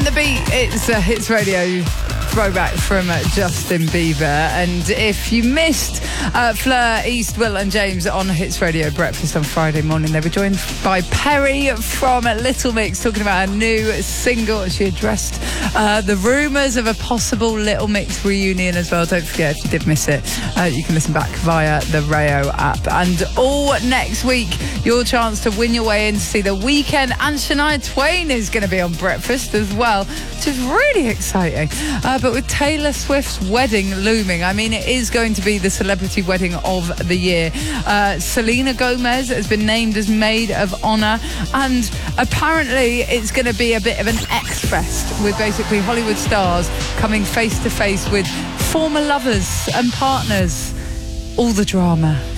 The beat, it's a Hits Radio throwback from Justin Bieber. And if you missed Fleur, East, Will and James on Hits Radio Breakfast on Friday morning, they were joined by Perry from Little Mix talking about a new single. She addressed the rumours of a possible Little Mix reunion as well. Don't forget, if you did miss it, you can listen back via the Rayo app. And all next week, your chance to win your way in to see The Weeknd, and Shania Twain is going to be on Breakfast as well, which is really exciting. But with Taylor Swift's wedding looming, I mean, it is going to be the celebrity wedding of the year. Selena Gomez has been named as maid of honour, and apparently it's going to be a bit of an X-fest with basically Hollywood stars coming face to face with former lovers and partners. All the drama.